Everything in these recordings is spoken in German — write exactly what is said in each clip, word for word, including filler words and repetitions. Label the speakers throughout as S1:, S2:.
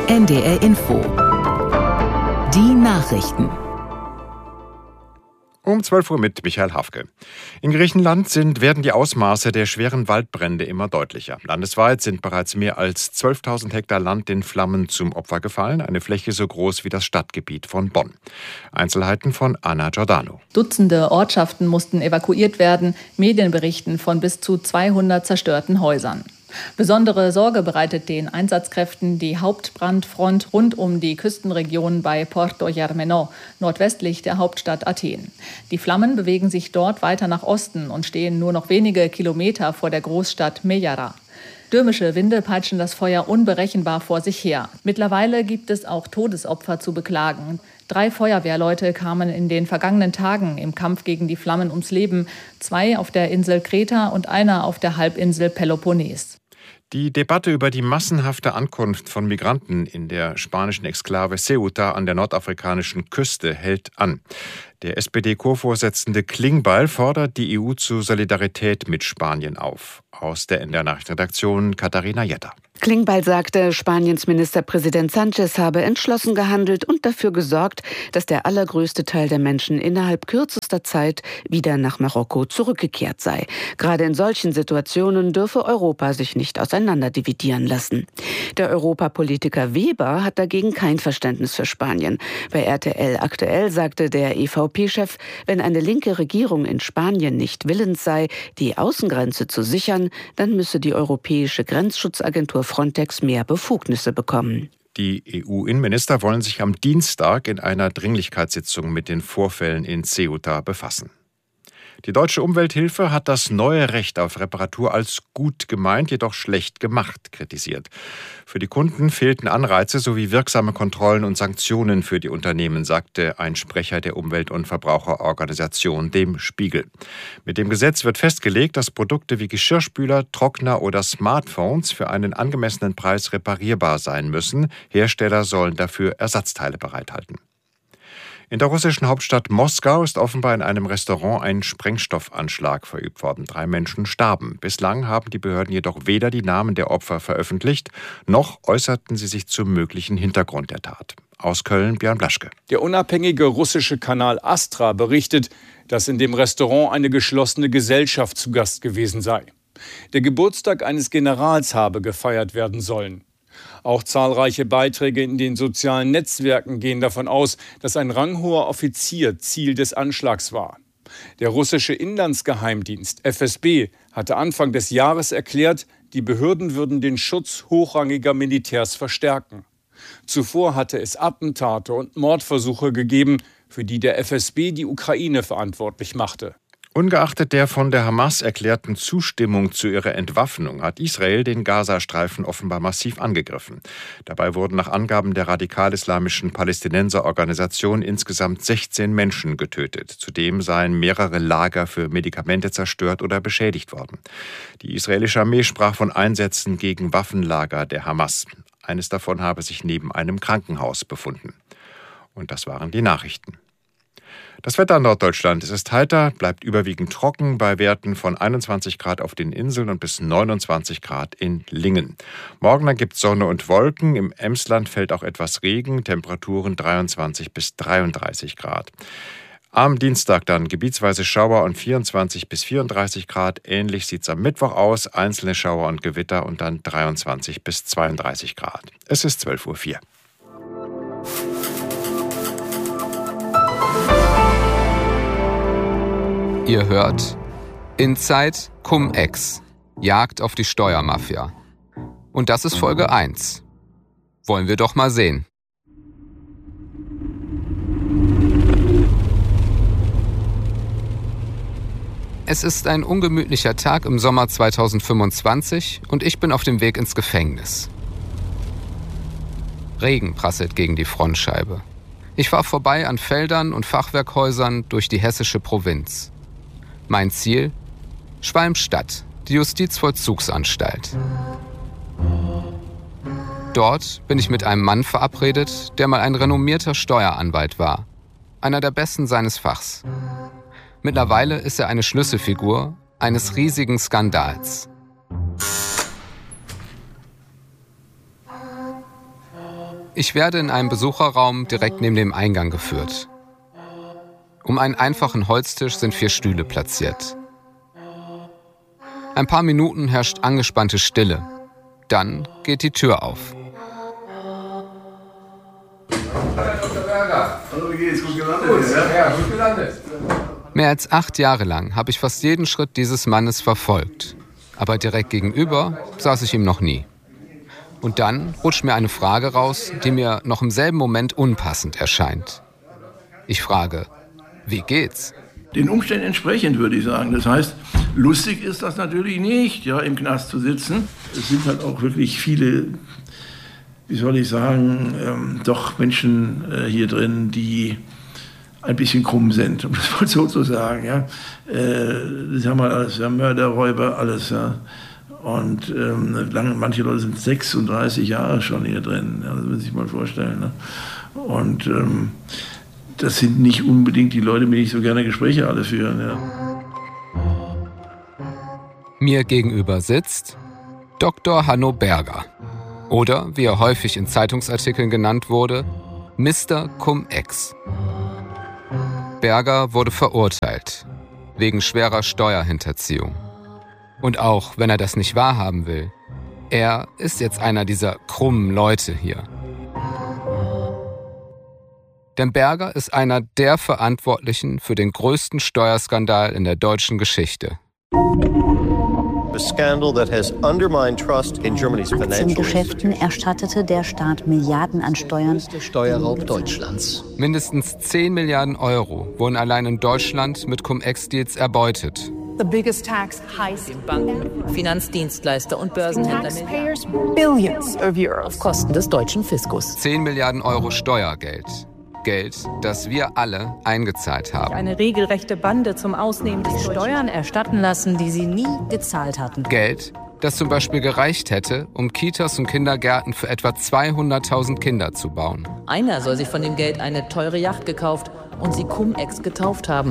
S1: N D R Info. Die Nachrichten.
S2: Um zwölf Uhr mit Michael Hafke. In Griechenland sind, werden die Ausmaße der schweren Waldbrände immer deutlicher. Landesweit sind bereits mehr als zwölftausend Hektar Land den Flammen zum Opfer gefallen, eine Fläche so groß wie das Stadtgebiet von Bonn. Einzelheiten von Anna Giordano.
S3: Dutzende Ortschaften mussten evakuiert werden, Medien berichten von bis zu zweihundert zerstörten Häusern. Besondere Sorge bereitet den Einsatzkräften die Hauptbrandfront rund um die Küstenregion bei Porto Germano, nordwestlich der Hauptstadt Athen. Die Flammen bewegen sich dort weiter nach Osten und stehen nur noch wenige Kilometer vor der Großstadt Mejara. Stürmische Winde peitschen das Feuer unberechenbar vor sich her. Mittlerweile gibt es auch Todesopfer zu beklagen. Drei Feuerwehrleute kamen in den vergangenen Tagen im Kampf gegen die Flammen ums Leben. Zwei auf der Insel Kreta und einer auf der Halbinsel Peloponnes.
S2: Die Debatte über die massenhafte Ankunft von Migranten in der spanischen Exklave Ceuta an der nordafrikanischen Küste hält an. Der S P D-Co-Vorsitzende Klingbeil fordert die E U zur Solidarität mit Spanien auf. Aus der N D R-Nachrichtenredaktion Katharina Jetter.
S4: Klingbeil sagte, Spaniens Ministerpräsident Sánchez habe entschlossen gehandelt und dafür gesorgt, dass der allergrößte Teil der Menschen innerhalb kürzester Zeit wieder nach Marokko zurückgekehrt sei. Gerade in solchen Situationen dürfe Europa sich nicht auseinanderdividieren lassen. Der Europapolitiker Weber hat dagegen kein Verständnis für Spanien. Bei R T L aktuell sagte der E V P-Chef, wenn eine linke Regierung in Spanien nicht willens sei, die Außengrenze zu sichern, dann müsse die Europäische Grenzschutzagentur Frontex mehr Befugnisse bekommen.
S2: Die E U-Innenminister wollen sich am Dienstag in einer Dringlichkeitssitzung mit den Vorfällen in Ceuta befassen. Die Deutsche Umwelthilfe hat das neue Recht auf Reparatur als gut gemeint, jedoch schlecht gemacht kritisiert. Für die Kunden fehlten Anreize sowie wirksame Kontrollen und Sanktionen für die Unternehmen, sagte ein Sprecher der Umwelt- und Verbraucherorganisation dem Spiegel. Mit dem Gesetz wird festgelegt, dass Produkte wie Geschirrspüler, Trockner oder Smartphones für einen angemessenen Preis reparierbar sein müssen. Hersteller sollen dafür Ersatzteile bereithalten. In der russischen Hauptstadt Moskau ist offenbar in einem Restaurant ein Sprengstoffanschlag verübt worden. Drei Menschen starben. Bislang haben die Behörden jedoch weder die Namen der Opfer veröffentlicht, noch äußerten sie sich zum möglichen Hintergrund der Tat. Aus Köln Björn Blaschke.
S5: Der unabhängige russische Kanal Astra berichtet, dass in dem Restaurant eine geschlossene Gesellschaft zu Gast gewesen sei. Der Geburtstag eines Generals habe gefeiert werden sollen. Auch zahlreiche Beiträge in den sozialen Netzwerken gehen davon aus, dass ein ranghoher Offizier Ziel des Anschlags war. Der russische Inlandsgeheimdienst F S B hatte Anfang des Jahres erklärt, die Behörden würden den Schutz hochrangiger Militärs verstärken. Zuvor hatte es Attentate und Mordversuche gegeben, für die der F S B die Ukraine verantwortlich machte.
S2: Ungeachtet der von der Hamas erklärten Zustimmung zu ihrer Entwaffnung hat Israel den Gazastreifen offenbar massiv angegriffen. Dabei wurden nach Angaben der radikal-islamischen Palästinenserorganisation insgesamt sechzehn Menschen getötet. Zudem seien mehrere Lager für Medikamente zerstört oder beschädigt worden. Die israelische Armee sprach von Einsätzen gegen Waffenlager der Hamas. Eines davon habe sich neben einem Krankenhaus befunden. Und das waren die Nachrichten. Das Wetter in Norddeutschland. Es ist heiter, bleibt überwiegend trocken bei Werten von einundzwanzig Grad auf den Inseln und bis neunundzwanzig Grad in Lingen. Morgen dann gibt es Sonne und Wolken. Im Emsland fällt auch etwas Regen. Temperaturen dreiundzwanzig bis dreiunddreißig Grad. Am Dienstag dann gebietsweise Schauer und vierundzwanzig bis vierunddreißig Grad. Ähnlich sieht es am Mittwoch aus. Einzelne Schauer und Gewitter und dann dreiundzwanzig bis zweiunddreißig Grad. Es ist zwölf Uhr vier.
S6: Ihr hört Inside Cum-Ex, Jagd auf die Steuermafia. Und das ist Folge eins. Wollen wir doch mal sehen. Es ist ein ungemütlicher Tag im Sommer zweitausendfünfundzwanzig und ich bin auf dem Weg ins Gefängnis. Regen prasselt gegen die Frontscheibe. Ich fahre vorbei an Feldern und Fachwerkhäusern durch die hessische Provinz. Mein Ziel? Schwalmstadt, die Justizvollzugsanstalt. Dort bin ich mit einem Mann verabredet, der mal ein renommierter Steueranwalt war. Einer der besten seines Fachs. Mittlerweile ist er eine Schlüsselfigur eines riesigen Skandals. Ich werde in einen Besucherraum direkt neben dem Eingang geführt. Um einen einfachen Holztisch sind vier Stühle platziert. Ein paar Minuten herrscht angespannte Stille. Dann geht die Tür auf.
S7: Hallo, wie geht's? Gut gelandet? Gut, ja, gut gelandet.
S6: Mehr als acht Jahre lang habe ich fast jeden Schritt dieses Mannes verfolgt. Aber direkt gegenüber saß ich ihm noch nie. Und dann rutscht mir eine Frage raus, die mir noch im selben Moment unpassend erscheint. Ich frage, wie geht's?
S7: Den Umständen entsprechend, würde ich sagen. Das heißt, lustig ist das natürlich nicht, ja, im Knast zu sitzen. Es sind halt auch wirklich viele, wie soll ich sagen, ähm, doch Menschen äh, hier drin, die ein bisschen krumm sind, um das mal so zu sagen. Ja. Äh, das haben wir alles, ja, Mörder, Räuber, alles. Ja. Und ähm, lange, manche Leute sind sechsunddreißig Jahre schon hier drin, ja, das muss man sich mal vorstellen. Ne. Und ähm, das sind nicht unbedingt die Leute, mit denen ich so gerne Gespräche alle führen. Ja.
S6: Mir gegenüber sitzt Doktor Hanno Berger. Oder, wie er häufig in Zeitungsartikeln genannt wurde, Mister Cum-Ex. Berger wurde verurteilt, wegen schwerer Steuerhinterziehung. Und auch wenn er das nicht wahrhaben will, er ist jetzt einer dieser krummen Leute hier. Denn Berger ist einer der Verantwortlichen für den größten Steuerskandal in der deutschen Geschichte.
S8: In Aktiengeschäften erstattete der Staat Milliarden an Steuern.
S9: Der Steuerraub Deutschlands.
S6: Mindestens zehn Milliarden Euro wurden allein in Deutschland mit Cum-Ex-Deals erbeutet.
S10: The biggest tax heist.
S11: Banken, Finanzdienstleister und Börsenhändler
S10: billions of euros
S11: auf Kosten des deutschen Fiskus.
S6: zehn Milliarden Euro Steuergeld. Geld, das wir alle eingezahlt haben.
S12: Eine regelrechte Bande zum Ausnehmen des
S8: Steuern erstatten lassen, die sie nie gezahlt hatten.
S6: Geld, das zum Beispiel gereicht hätte, um Kitas und Kindergärten für etwa zweihunderttausend Kinder zu bauen.
S11: Einer soll sich von dem Geld eine teure Yacht gekauft und sie Cum-Ex getauft haben.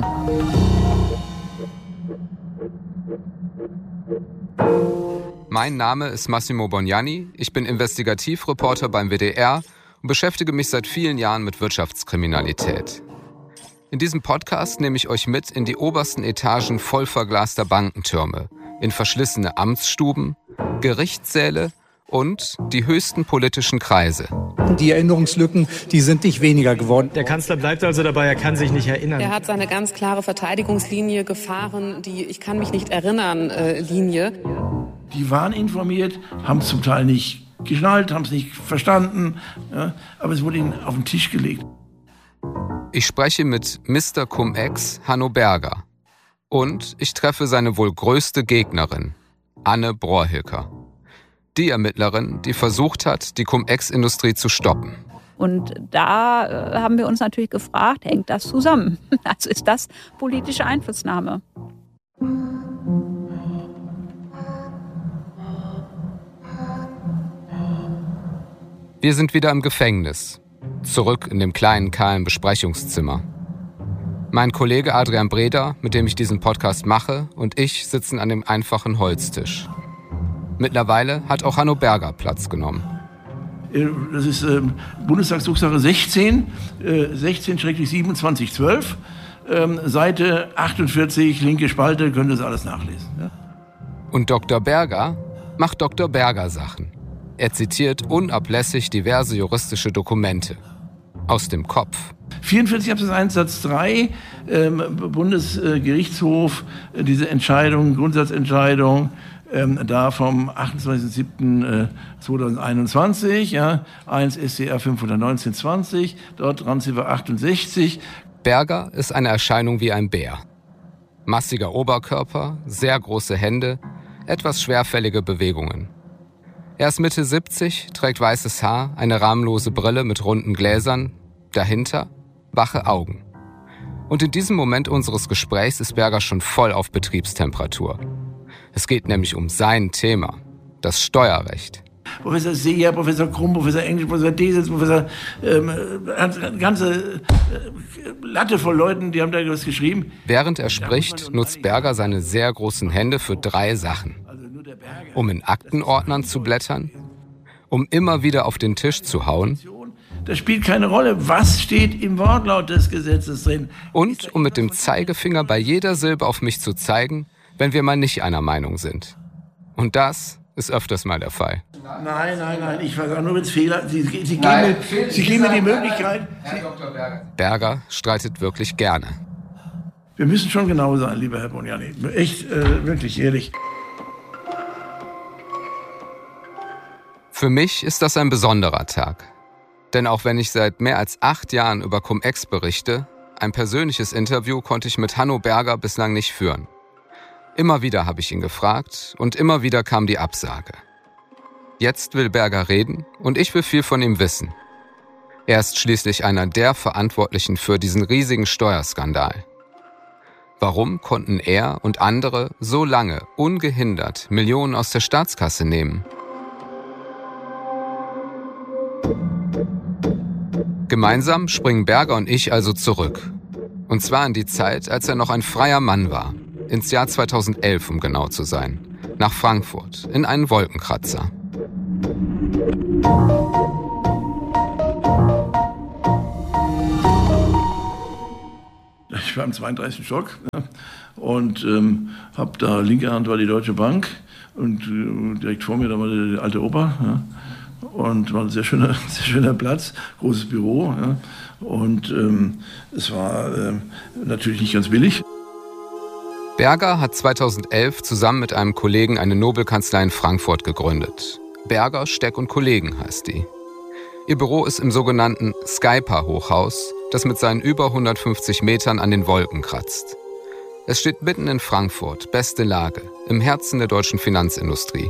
S6: Mein Name ist Massimo Bognani, ich bin Investigativreporter beim W D R und beschäftige mich seit vielen Jahren mit Wirtschaftskriminalität. In diesem Podcast nehme ich euch mit in die obersten Etagen voll verglaster Bankentürme, in verschlissene Amtsstuben, Gerichtssäle und die höchsten politischen Kreise.
S13: Die Erinnerungslücken, die sind nicht weniger geworden.
S14: Der Kanzler bleibt also dabei, er kann sich nicht erinnern.
S15: Er hat seine ganz klare Verteidigungslinie gefahren, die Ich kann mich nicht erinnern äh, Linie.
S7: Die waren informiert, haben es zum Teil nicht geschnallt, haben es nicht verstanden, ja, aber es wurde ihnen auf den Tisch gelegt.
S6: Ich spreche mit Mister Cum-Ex Hanno Berger und ich treffe seine wohl größte Gegnerin, Anne Brohrhilker. Die Ermittlerin, die versucht hat, die Cum-Ex-Industrie zu stoppen.
S16: Und da äh, haben wir uns natürlich gefragt, hängt das zusammen? Also ist das politische Einflussnahme?
S6: Wir sind wieder im Gefängnis, zurück in dem kleinen, kahlen Besprechungszimmer. Mein Kollege Adrian Breda, mit dem ich diesen Podcast mache, und ich sitzen an dem einfachen Holztisch. Mittlerweile hat auch Hanno Berger Platz genommen.
S7: Das ist äh, Bundestagsdrucksache sechzehn, äh, sechzehn siebenundzwanzig zwölf, ähm, Seite achtundvierzig, linke Spalte, könnt ihr das alles nachlesen. Ja?
S6: Und Doktor Berger macht Doktor Berger Sachen. Er zitiert unablässig diverse juristische Dokumente. Aus dem Kopf.
S7: vierundvierzig Absatz eins Satz drei, ähm, Bundesgerichtshof, äh, diese Entscheidung, Grundsatzentscheidung, ähm, da vom achtundzwanzigsten siebten zweitausendeinundzwanzig, ja, eins S C R fünfhundertneunzehn zwanzig, dort Randziffer achtundsechzig.
S6: Berger ist eine Erscheinung wie ein Bär. Massiger Oberkörper, sehr große Hände, etwas schwerfällige Bewegungen. Er ist Mitte siebzig, trägt weißes Haar, eine rahmenlose Brille mit runden Gläsern, dahinter wache Augen. Und in diesem Moment unseres Gesprächs ist Berger schon voll auf Betriebstemperatur. Es geht nämlich um sein Thema, das Steuerrecht.
S7: Professor Seeger, Professor Krumm, Professor Englisch, Professor Desitz, Professor, ähm, eine ganze äh, Latte von Leuten, die haben da was geschrieben.
S6: Während er spricht, nutzt Berger seine sehr großen Hände für drei Sachen. Um in Aktenordnern zu blättern, um immer wieder auf den Tisch zu hauen
S7: Das spielt keine Rolle. Was steht im Wortlaut des Gesetzes drin?
S6: Und um mit dem Zeigefinger bei jeder Silbe auf mich zu zeigen, wenn wir mal nicht einer Meinung sind. Und das ist öfters mal der Fall.
S7: Nein, nein, nein, ich sage nur, wenn es Fehler... Sie, Sie, Sie geben mir, Sie geben mir die Möglichkeit...
S6: Herr Doktor Berger. Berger streitet wirklich gerne.
S7: Wir müssen schon genau sein, lieber Herr Boniani. Echt, äh, wirklich, ehrlich.
S6: Für mich ist das ein besonderer Tag. Denn auch wenn ich seit mehr als acht Jahren über Cum-Ex berichte, ein persönliches Interview konnte ich mit Hanno Berger bislang nicht führen. Immer wieder habe ich ihn gefragt und immer wieder kam die Absage. Jetzt will Berger reden und ich will viel von ihm wissen. Er ist schließlich einer der Verantwortlichen für diesen riesigen Steuerskandal. Warum konnten er und andere so lange ungehindert Millionen aus der Staatskasse nehmen? Gemeinsam springen Berger und ich also zurück. Und zwar in die Zeit, als er noch ein freier Mann war. Ins Jahr zweitausendelf, um genau zu sein. Nach Frankfurt, in einen Wolkenkratzer.
S7: Ich war im zweiunddreißigsten Stock, ja, und ähm, habe da, linke Hand war die Deutsche Bank und äh, direkt vor mir da war der, der alte Opa. Ja, und war ein sehr schöner, sehr schöner Platz, großes Büro. Ja, und ähm, es war äh, natürlich nicht ganz billig.
S6: Berger hat zweitausendelf zusammen mit einem Kollegen eine Nobelkanzlei in Frankfurt gegründet. Berger, Steck und Kollegen heißt die. Ihr Büro ist im sogenannten Skypa-Hochhaus, das mit seinen über hundertfünfzig Metern an den Wolken kratzt. Es steht mitten in Frankfurt, beste Lage, im Herzen der deutschen Finanzindustrie.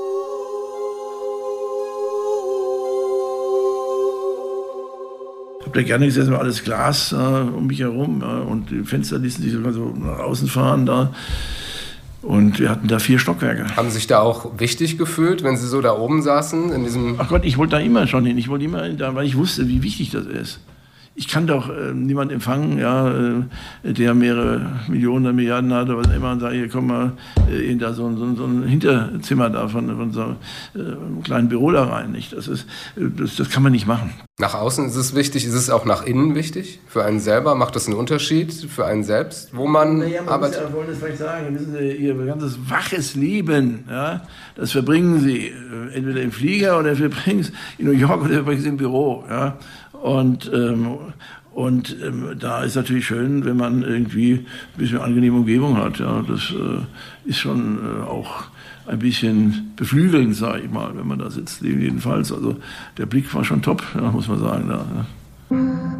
S7: Ich habe da gerne gesessen, war alles Glas äh, um mich herum, ja, und die Fenster ließen sich sogar so nach außen fahren da. Und wir hatten da vier Stockwerke.
S17: Haben Sie sich da auch wichtig gefühlt, wenn Sie so da oben saßen? In diesem
S7: Ach Gott, ich wollte da immer schon hin. Ich wollte immer hin, da, weil ich wusste, wie wichtig das ist. Ich kann doch äh, niemanden empfangen, ja, äh, der mehrere Millionen oder Milliarden hat oder was immer, und sage, hier komm mal äh, in da so, so, so ein Hinterzimmer da von, von so äh, einem kleinen Büro da rein. Nicht? Das, ist, das, das kann man nicht machen.
S17: Nach außen ist es wichtig, ist es auch nach innen wichtig? Für einen selber macht das einen Unterschied für einen selbst, wo man,
S7: naja, man
S17: arbeitet?
S7: Ja, wollen das vielleicht sagen, wissen Sie, Ihr ganzes waches Leben, ja, das verbringen Sie äh, entweder im Flieger oder verbringen es in New York oder verbringen es im Büro. Ja. Und, ähm, und ähm, da ist natürlich schön, wenn man irgendwie ein bisschen angenehme Umgebung hat. Ja. Das äh, ist schon äh, auch ein bisschen beflügelnd, sage ich mal, wenn man da sitzt, jedenfalls. Also der Blick war schon top, ja, muss man sagen. Da, ja.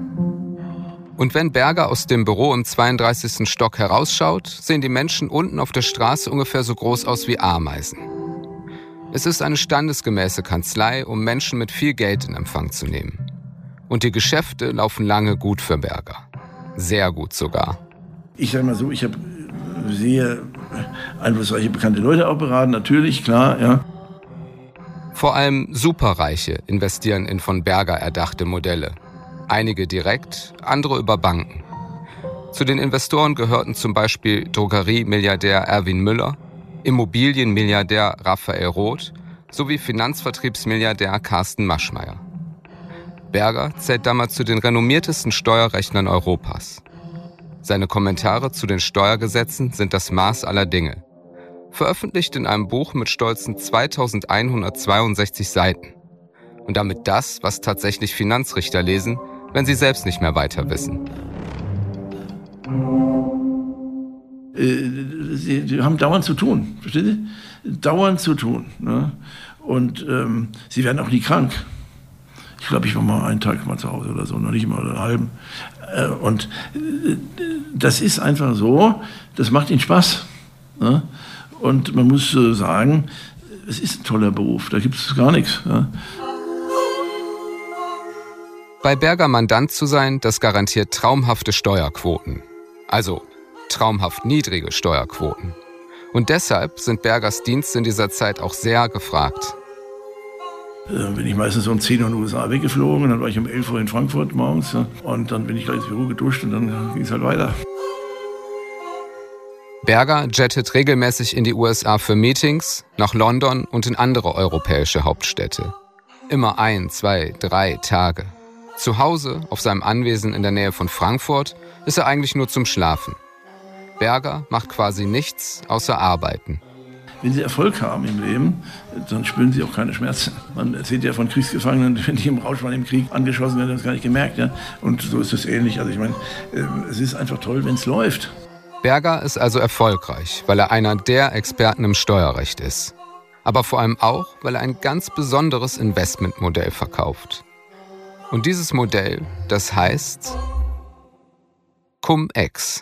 S6: Und wenn Berger aus dem Büro im zweiunddreißigsten Stock herausschaut, sehen die Menschen unten auf der Straße ungefähr so groß aus wie Ameisen. Es ist eine standesgemäße Kanzlei, um Menschen mit viel Geld in Empfang zu nehmen. Und die Geschäfte laufen lange gut für Berger. Sehr gut sogar.
S7: Ich sage mal so, ich habe sehr einflussreiche, bekannte Leute auch beraten, natürlich, klar, ja.
S6: Vor allem Superreiche investieren in von Berger erdachte Modelle. Einige direkt, andere über Banken. Zu den Investoren gehörten zum Beispiel Drogeriemilliardär Erwin Müller, Immobilienmilliardär Raphael Roth sowie Finanzvertriebsmilliardär Carsten Maschmeyer. Berger zählt damals zu den renommiertesten Steuerrechnern Europas. Seine Kommentare zu den Steuergesetzen sind das Maß aller Dinge. Veröffentlicht in einem Buch mit stolzen zweitausendeinhundertzweiundsechzig Seiten. Und damit das, was tatsächlich Finanzrichter lesen, wenn sie selbst nicht mehr weiter wissen.
S7: Sie, sie haben dauernd zu tun, verstehen Sie? Dauernd zu tun. Ne? Und ähm, sie werden auch nie krank. Ich glaube, ich war mal einen Tag mal zu Hause oder so, noch nicht mal einen halben. Und das ist einfach so, das macht ihnen Spaß. Und man muss sagen, es ist ein toller Beruf, da gibt es gar nichts.
S6: Bei Berger Mandant zu sein, das garantiert traumhafte Steuerquoten. Also traumhaft niedrige Steuerquoten. Und deshalb sind Bergers Dienste in dieser Zeit auch sehr gefragt.
S7: Bin ich meistens um zehn Uhr in den U S A weggeflogen, und dann war ich um elf Uhr in Frankfurt morgens, ja, und dann bin ich gleich ins Büro geduscht und dann ging es halt weiter.
S6: Berger jettet regelmäßig in die U S A für Meetings, nach London und in andere europäische Hauptstädte. Immer ein, zwei, drei Tage. Zu Hause, auf seinem Anwesen in der Nähe von Frankfurt, ist er eigentlich nur zum Schlafen. Berger macht quasi nichts außer arbeiten.
S7: Wenn Sie Erfolg haben im Leben, dann spüren Sie auch keine Schmerzen. Man erzählt ja von Kriegsgefangenen, wenn die im Rausch waren im Krieg angeschossen werden, haben das gar nicht gemerkt. Ja? Und so ist es ähnlich. Also ich meine, es ist einfach toll, wenn es läuft.
S6: Berger ist also erfolgreich, weil er einer der Experten im Steuerrecht ist. Aber vor allem auch, weil er ein ganz besonderes Investmentmodell verkauft. Und dieses Modell, das heißt Cum-Ex.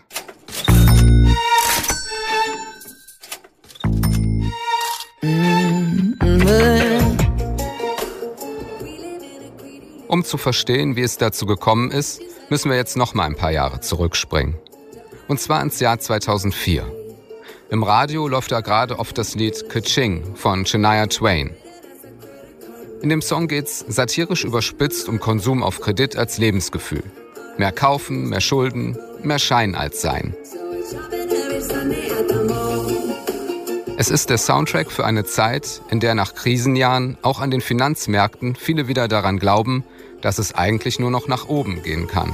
S6: Um zu verstehen, wie es dazu gekommen ist, müssen wir jetzt noch mal ein paar Jahre zurückspringen. Und zwar ins Jahr zweitausendvier. Im Radio läuft da gerade oft das Lied Ka-Ching von Shania Twain. In dem Song geht's satirisch überspitzt um Konsum auf Kredit als Lebensgefühl. Mehr kaufen, mehr Schulden, mehr Schein als Sein. Es ist der Soundtrack für eine Zeit, in der nach Krisenjahren auch an den Finanzmärkten viele wieder daran glauben, dass es eigentlich nur noch nach oben gehen kann.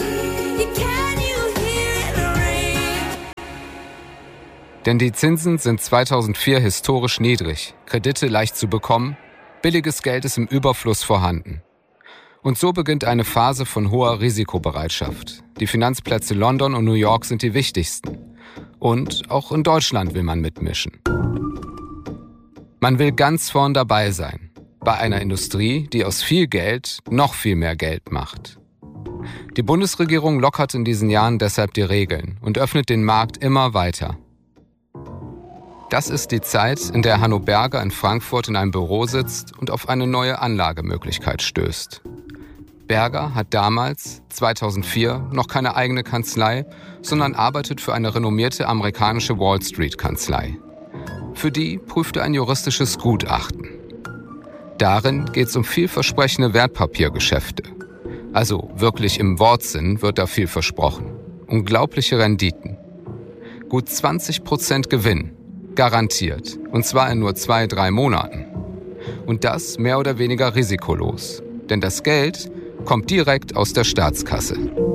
S6: Denn die Zinsen sind zweitausendvier historisch niedrig, Kredite leicht zu bekommen, billiges Geld ist im Überfluss vorhanden. Und so beginnt eine Phase von hoher Risikobereitschaft. Die Finanzplätze London und New York sind die wichtigsten. Und auch in Deutschland will man mitmischen. Man will ganz vorn dabei sein. Bei einer Industrie, die aus viel Geld noch viel mehr Geld macht. Die Bundesregierung lockert in diesen Jahren deshalb die Regeln und öffnet den Markt immer weiter. Das ist die Zeit, in der Hanno Berger in Frankfurt in einem Büro sitzt und auf eine neue Anlagemöglichkeit stößt. Berger hat damals, zweitausendvier, noch keine eigene Kanzlei, sondern arbeitet für eine renommierte amerikanische Wall-Street-Kanzlei. Für die prüft er ein juristisches Gutachten. Darin geht es um vielversprechende Wertpapiergeschäfte. Also wirklich im Wortsinn wird da viel versprochen. Unglaubliche Renditen. Gut zwanzig Prozent Gewinn. Garantiert. Und zwar in nur zwei, drei Monaten. Und das mehr oder weniger risikolos. Denn das Geld kommt direkt aus der Staatskasse.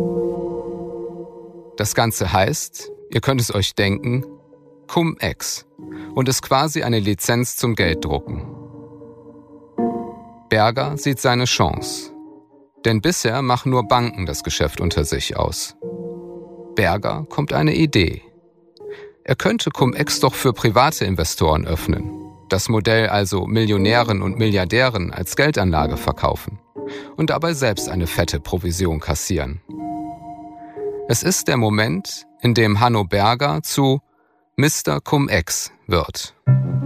S6: Das Ganze heißt, ihr könnt es euch denken, Cum-Ex und ist quasi eine Lizenz zum Gelddrucken. Berger sieht seine Chance. Denn bisher machen nur Banken das Geschäft unter sich aus. Berger kommt eine Idee. Er könnte Cum-Ex doch für private Investoren öffnen. Das Modell also Millionären und Milliardären als Geldanlage verkaufen. Und dabei selbst eine fette Provision kassieren. Es ist der Moment, in dem Hanno Berger zu Mister Cum-Ex wird.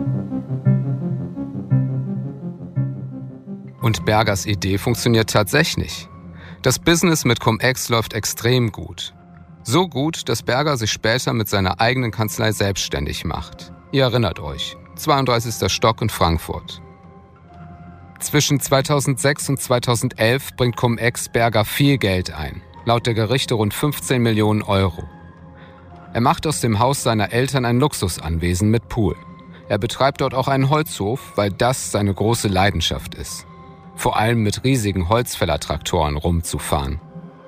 S6: Und Bergers Idee funktioniert tatsächlich. Das Business mit Cum-Ex läuft extrem gut. So gut, dass Berger sich später mit seiner eigenen Kanzlei selbstständig macht. Ihr erinnert euch, zweiunddreißigster Stock in Frankfurt. Zwischen zweitausendsechs und zweitausendelf bringt Cum-Ex Berger viel Geld ein, laut der Gerichte rund fünfzehn Millionen Euro. Er macht aus dem Haus seiner Eltern ein Luxusanwesen mit Pool. Er betreibt dort auch einen Holzhof, weil das seine große Leidenschaft ist. Vor allem mit riesigen Holzfällertraktoren rumzufahren.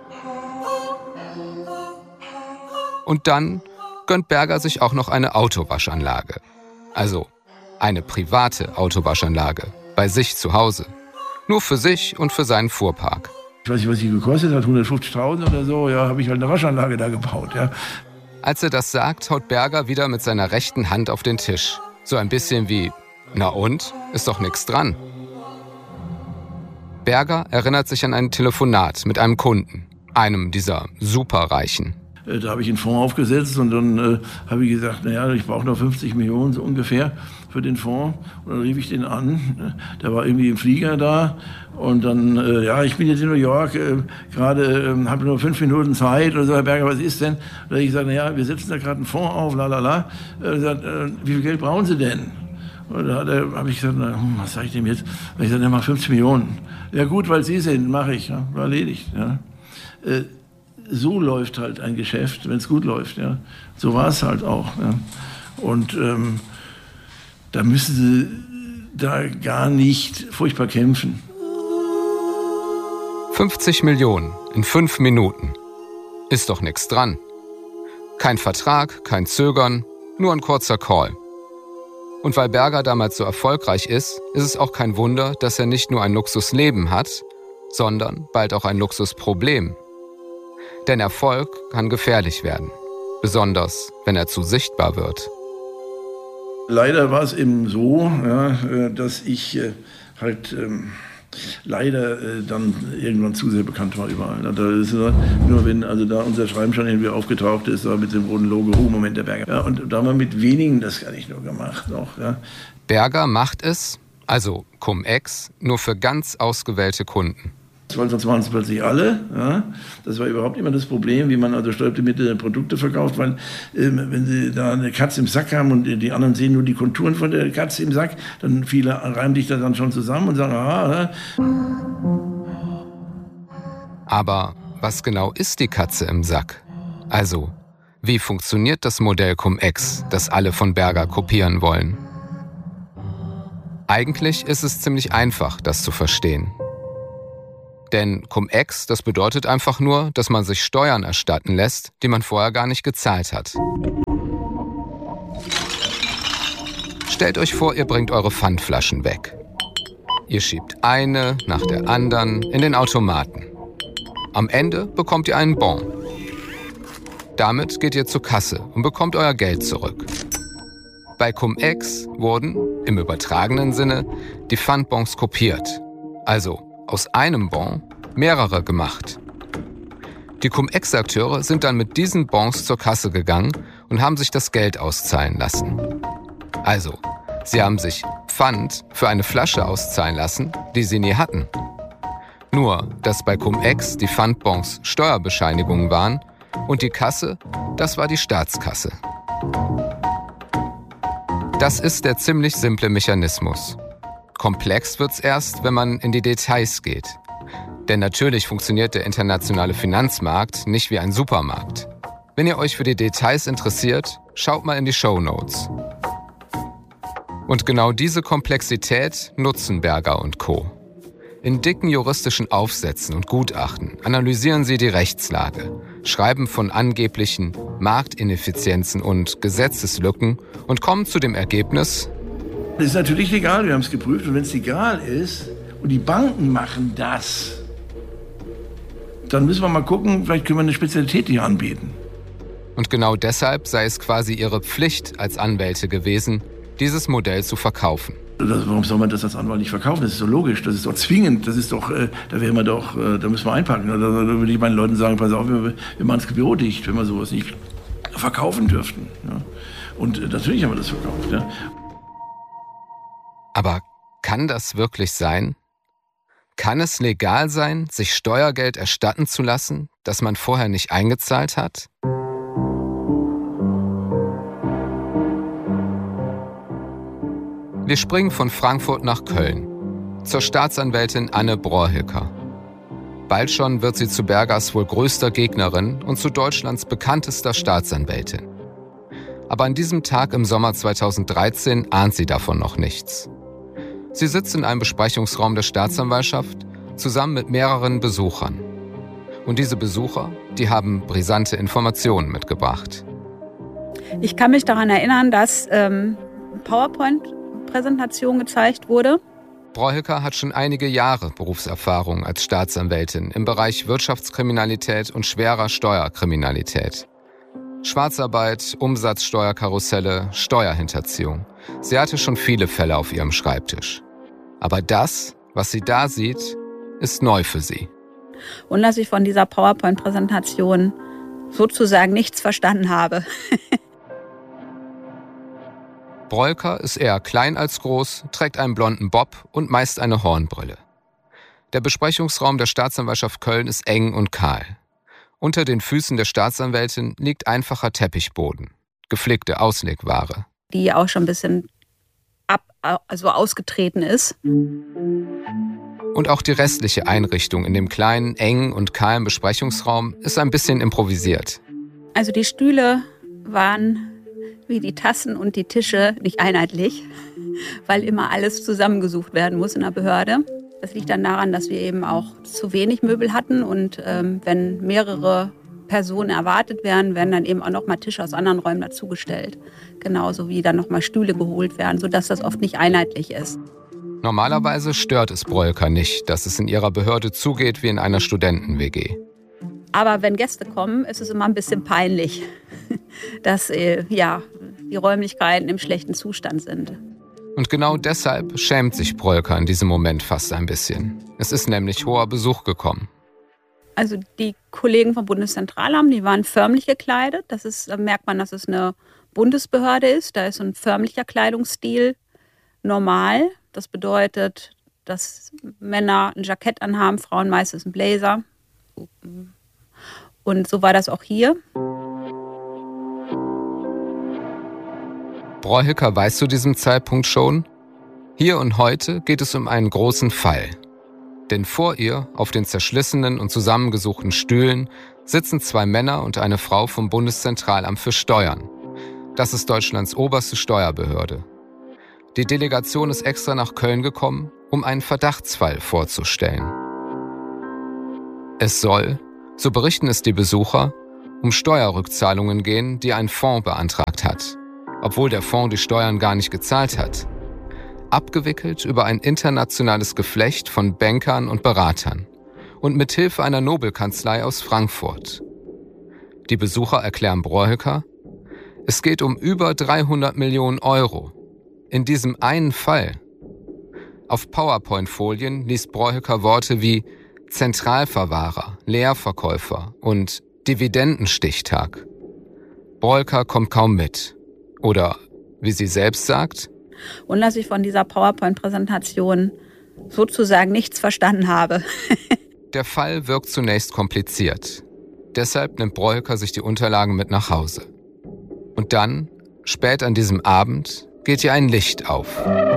S6: Und dann gönnt Berger sich auch noch eine Autowaschanlage. Also eine private Autowaschanlage. Bei sich zu Hause. Nur für sich und für seinen Fuhrpark.
S7: Ich weiß nicht, was die gekostet hat, hundertfünfzigtausend oder so, ja, habe ich halt eine Waschanlage da gebaut, ja.
S6: Als er das sagt, haut Berger wieder mit seiner rechten Hand auf den Tisch. So ein bisschen wie, na und? Ist doch nichts dran. Berger erinnert sich an ein Telefonat mit einem Kunden, einem dieser Superreichen.
S7: Da habe ich einen Fonds aufgesetzt und dann äh, habe ich gesagt, naja, ich brauche noch fünfzig Millionen so ungefähr für den Fonds. Und dann rief ich den an, der war irgendwie im Flieger da und dann, äh, ja, ich bin jetzt in New York, äh, gerade äh, habe nur fünf Minuten Zeit oder so, Herr Berger, was ist denn? Und dann habe ich gesagt, naja, wir setzen da gerade einen Fonds auf, lalala. Er hat gesagt, äh, wie viel Geld brauchen Sie denn? Und da habe ich gesagt, na, was sage ich dem jetzt? Und ich gesagt, ja, mach fünfzig Millionen. Ja gut, weil Sie sind, mache ich, ja, war erledigt. Ja. Äh, So läuft halt ein Geschäft, wenn es gut läuft. Ja. So war es halt auch. Ja. Und ähm, da müssen sie da gar nicht furchtbar kämpfen.
S6: fünfzig Millionen in fünf Minuten. Ist doch nichts dran. Kein Vertrag, kein Zögern, nur ein kurzer Call. Und weil Berger damals so erfolgreich ist, ist es auch kein Wunder, dass er nicht nur ein Luxusleben hat, sondern bald auch ein Luxusproblem. Denn Erfolg kann gefährlich werden, besonders wenn er zu sichtbar wird.
S7: Leider war es eben so, ja, dass ich halt ähm, leider äh, dann irgendwann zu sehr bekannt war überall. Da ist, nur wenn also da unser Schreiben schon irgendwie aufgetaucht ist, da mit dem roten Logo, oh, Moment, der Berger. Ja, und da haben wir mit wenigen das gar nicht nur gemacht. Noch, ja.
S6: Berger macht es, also Cum-Ex, nur für ganz ausgewählte Kunden.
S7: Weil sonst waren es plötzlich alle. Ja. Das war überhaupt immer das Problem, wie man also steuerbedingte Produkte verkauft. Weil äh, wenn Sie da eine Katze im Sack haben und die anderen sehen nur die Konturen von der Katze im Sack, dann viele reimen sich das dann schon zusammen und sagen, aha. Ja.
S6: Aber was genau ist die Katze im Sack? Also, wie funktioniert das Modell Cum-Ex, das alle von Berger kopieren wollen? Eigentlich ist es ziemlich einfach, das zu verstehen. Denn Cum-Ex, das bedeutet einfach nur, dass man sich Steuern erstatten lässt, die man vorher gar nicht gezahlt hat. Stellt euch vor, ihr bringt eure Pfandflaschen weg. Ihr schiebt eine nach der anderen in den Automaten. Am Ende bekommt ihr einen Bon. Damit geht ihr zur Kasse und bekommt euer Geld zurück. Bei Cum-Ex wurden, im übertragenen Sinne, die Pfandbons kopiert. Also aus einem Bon mehrere gemacht. Die Cum-Ex-Akteure sind dann mit diesen Bons zur Kasse gegangen und haben sich das Geld auszahlen lassen. Also, sie haben sich Pfand für eine Flasche auszahlen lassen, die sie nie hatten. Nur, dass bei Cum-Ex die Pfandbons Steuerbescheinigungen waren und die Kasse, das war die Staatskasse. Das ist der ziemlich simple Mechanismus. Komplex wird's erst, wenn man in die Details geht. Denn natürlich funktioniert der internationale Finanzmarkt nicht wie ein Supermarkt. Wenn ihr euch für die Details interessiert, schaut mal in die Shownotes. Und genau diese Komplexität nutzen Berger und Co. In dicken juristischen Aufsätzen und Gutachten analysieren sie die Rechtslage, schreiben von angeblichen Marktineffizienzen und Gesetzeslücken und kommen zu dem Ergebnis:
S7: Das ist natürlich legal, wir haben es geprüft. Und wenn es legal ist und die Banken machen das, dann müssen wir mal gucken, vielleicht können wir eine Spezialität hier anbieten.
S6: Und genau deshalb sei es quasi ihre Pflicht als Anwälte gewesen, dieses Modell zu verkaufen.
S7: Das, warum soll man das als Anwalt nicht verkaufen? Das ist doch logisch, das ist doch zwingend, das ist doch, äh, da wären wir doch, äh, da müssen wir einpacken. Da, da würde ich meinen Leuten sagen, pass auf, wir, wir machen das Büro dicht, wenn wir sowas nicht verkaufen dürften. Ja. Und äh, natürlich haben wir das verkauft. Ja.
S6: Aber kann das wirklich sein? Kann es legal sein, sich Steuergeld erstatten zu lassen, das man vorher nicht eingezahlt hat? Wir springen von Frankfurt nach Köln, zur Staatsanwältin Anne Brohilker. Bald schon wird sie zu Bergers wohl größter Gegnerin und zu Deutschlands bekanntester Staatsanwältin. Aber an diesem Tag im Sommer zweitausenddreizehn ahnt sie davon noch nichts. Sie sitzt in einem Besprechungsraum der Staatsanwaltschaft zusammen mit mehreren Besuchern. Und diese Besucher, die haben brisante Informationen mitgebracht.
S16: Ich kann mich daran erinnern, dass ähm, PowerPoint-Präsentation gezeigt wurde.
S6: Brohilker hat schon einige Jahre Berufserfahrung als Staatsanwältin im Bereich Wirtschaftskriminalität und schwerer Steuerkriminalität. Schwarzarbeit, Umsatzsteuerkarusselle, Steuerhinterziehung. Sie hatte schon viele Fälle auf ihrem Schreibtisch. Aber das, was sie da sieht, ist neu für sie.
S16: Und dass ich von dieser PowerPoint-Präsentation sozusagen nichts verstanden habe.
S6: Brohilker ist eher klein als groß, trägt einen blonden Bob und meist eine Hornbrille. Der Besprechungsraum der Staatsanwaltschaft Köln ist eng und kahl. Unter den Füßen der Staatsanwältin liegt einfacher Teppichboden, gepflegte Auslegware.
S16: Die auch schon ein bisschen ab, also ausgetreten ist.
S6: Und auch die restliche Einrichtung in dem kleinen, engen und kahlen Besprechungsraum ist ein bisschen improvisiert.
S16: Also die Stühle waren wie die Tassen und die Tische nicht einheitlich, weil immer alles zusammengesucht werden muss in der Behörde. Das liegt dann daran, dass wir eben auch zu wenig Möbel hatten und ähm, wenn mehrere Personen erwartet werden, werden dann eben auch noch mal Tische aus anderen Räumen dazugestellt. Genauso wie dann noch mal Stühle geholt werden, sodass das oft nicht einheitlich ist.
S6: Normalerweise stört es Broilka nicht, dass es in ihrer Behörde zugeht wie in einer Studenten-W G.
S16: Aber wenn Gäste kommen, ist es immer ein bisschen peinlich, dass äh, ja, die Räumlichkeiten im schlechten Zustand sind.
S6: Und genau deshalb schämt sich Broilka in diesem Moment fast ein bisschen. Es ist nämlich hoher Besuch gekommen.
S16: Also die Kollegen vom Bundeszentralamt, die waren förmlich gekleidet. Das ist, da merkt man, dass es eine Bundesbehörde ist. Da ist so ein förmlicher Kleidungsstil normal. Das bedeutet, dass Männer ein Jackett anhaben, Frauen meistens ein Blazer. Und so war das auch hier.
S6: Broilka weiß zu diesem Zeitpunkt schon, hier und heute geht es um einen großen Fall. Denn vor ihr, auf den zerschlissenen und zusammengesuchten Stühlen, sitzen zwei Männer und eine Frau vom Bundeszentralamt für Steuern. Das ist Deutschlands oberste Steuerbehörde. Die Delegation ist extra nach Köln gekommen, um einen Verdachtsfall vorzustellen. Es soll, so berichten es die Besucher, um Steuerrückzahlungen gehen, die ein Fonds beantragt hat, obwohl der Fonds die Steuern gar nicht gezahlt hat. Abgewickelt über ein internationales Geflecht von Bankern und Beratern und mit Hilfe einer Nobelkanzlei aus Frankfurt. Die Besucher erklären Broilka, es geht um über dreihundert Millionen Euro. In diesem einen Fall. Auf PowerPoint-Folien liest Broilka Worte wie Zentralverwahrer, Leerverkäufer und Dividendenstichtag. Broilka kommt kaum mit. Oder, wie sie selbst sagt,
S16: und dass ich von dieser PowerPoint-Präsentation sozusagen nichts verstanden habe.
S6: Der Fall wirkt zunächst kompliziert. Deshalb nimmt Broilka sich die Unterlagen mit nach Hause. Und dann, spät an diesem Abend, geht ihr ein Licht auf.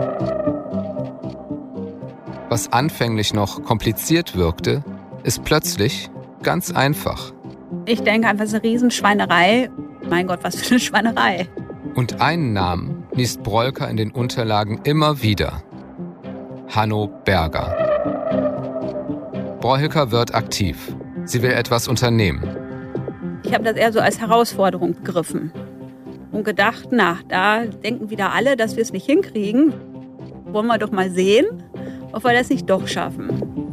S6: Was anfänglich noch kompliziert wirkte, ist plötzlich ganz einfach.
S16: Ich denke einfach, es ist eine Riesenschweinerei. Mein Gott, was für eine Schweinerei.
S6: Und einen Namen liest Broilka in den Unterlagen immer wieder. Hanno Berger. Broilka wird aktiv. Sie will etwas unternehmen.
S16: Ich habe das eher so als Herausforderung begriffen und gedacht, na, da denken wieder alle, dass wir es nicht hinkriegen. Wollen wir doch mal sehen, ob wir das nicht doch schaffen.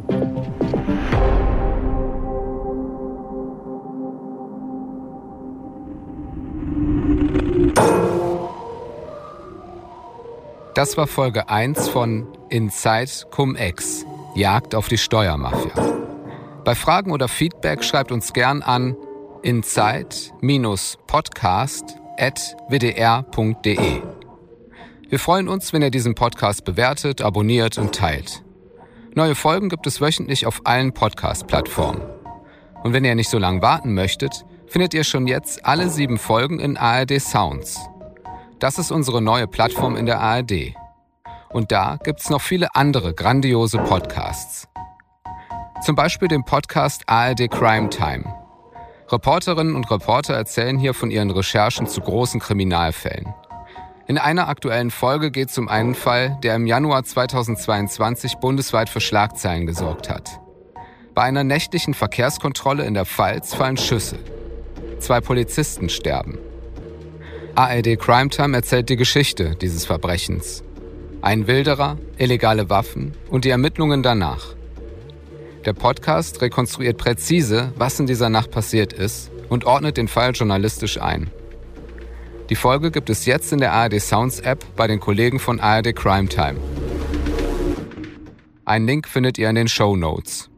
S6: Das war Folge eins von Inside Cum-Ex, Jagd auf die Steuermafia. Bei Fragen oder Feedback schreibt uns gern an inside podcast at w d r punkt d e. Wir freuen uns, wenn ihr diesen Podcast bewertet, abonniert und teilt. Neue Folgen gibt es wöchentlich auf allen Podcast-Plattformen. Und wenn ihr nicht so lange warten möchtet, findet ihr schon jetzt alle sieben Folgen in A R D Sounds. Das ist unsere neue Plattform in der A R D. Und da gibt's noch viele andere grandiose Podcasts. Zum Beispiel den Podcast A R D Crime Time. Reporterinnen und Reporter erzählen hier von ihren Recherchen zu großen Kriminalfällen. In einer aktuellen Folge geht es um einen Fall, der im Januar zweitausendzweiundzwanzig bundesweit für Schlagzeilen gesorgt hat. Bei einer nächtlichen Verkehrskontrolle in der Pfalz fallen Schüsse. Zwei Polizisten sterben. A R D Crime Time erzählt die Geschichte dieses Verbrechens. Ein Wilderer, illegale Waffen und die Ermittlungen danach. Der Podcast rekonstruiert präzise, was in dieser Nacht passiert ist und ordnet den Fall journalistisch ein. Die Folge gibt es jetzt in der A R D Sounds App bei den Kollegen von A R D Crime Time. Einen Link findet ihr in den Shownotes.